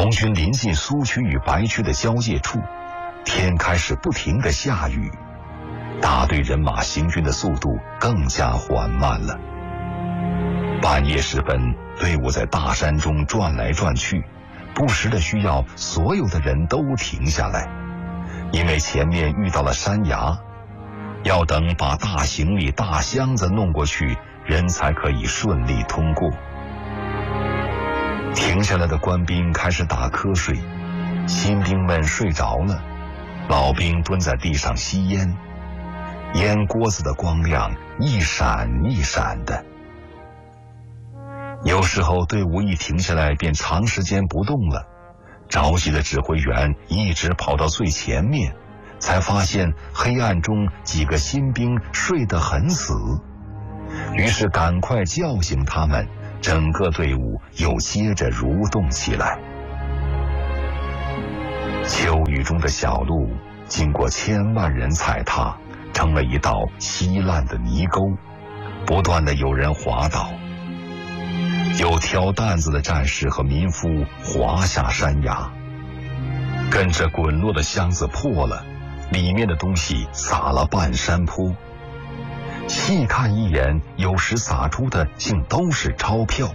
红军临近苏区与白区的交界处，天开始不停地下雨，大队人马行军的速度更加缓慢了。半夜时分，队伍在大山中转来转去，不时的需要所有的人都停下来，因为前面遇到了山崖，要等把大行李大箱子弄过去，人才可以顺利通过。停下来的官兵开始打瞌睡，新兵们睡着了，老兵蹲在地上吸烟，烟锅子的光亮一闪一闪的。有时候队伍一停下来便长时间不动了，着急的指挥员一直跑到最前面，才发现黑暗中几个新兵睡得很死，于是赶快叫醒他们，整个队伍又接着蠕动起来。秋雨中的小路经过千万人踩踏，成了一道稀烂的泥沟，不断的有人滑倒，有挑担子的战士和民夫滑下山崖，跟着滚落的箱子破了，里面的东西洒了半山坡，细看一眼，有时洒出的竟都是钞票。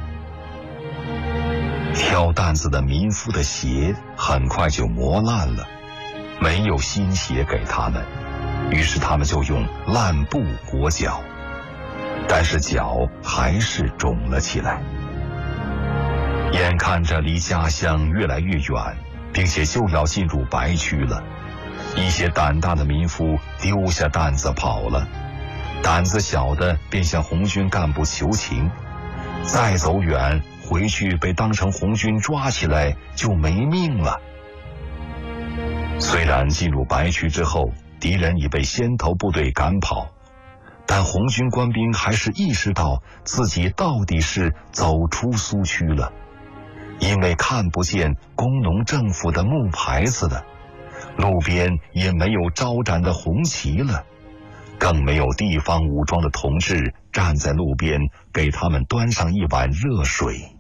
挑担子的民夫的鞋很快就磨烂了，没有新鞋给他们，于是他们就用烂布裹脚，但是脚还是肿了起来。眼看着离家乡越来越远，并且就要进入白区了，一些胆大的民夫丢下担子跑了，胆子小的便向红军干部求情，再走远回去被当成红军抓起来就没命了。虽然进入白区之后，敌人已被先头部队赶跑，但红军官兵还是意识到自己到底是走出苏区了，因为看不见工农政府的木牌子了，路边也没有招展的红旗了，更没有地方武装的同志站在路边给他们端上一碗热水。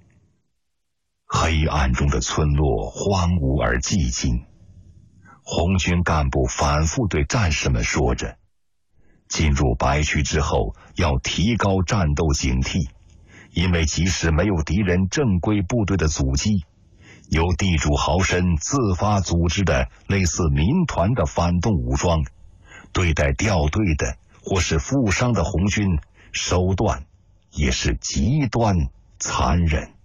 黑暗中的村落荒芜而寂静，红军干部反复对战士们说着，进入白区之后要提高战斗警惕，因为即使没有敌人正规部队的阻击，由地主豪绅自发组织的类似民团的反动武装，对待掉队的或是负伤的红军，手段也是极端残忍。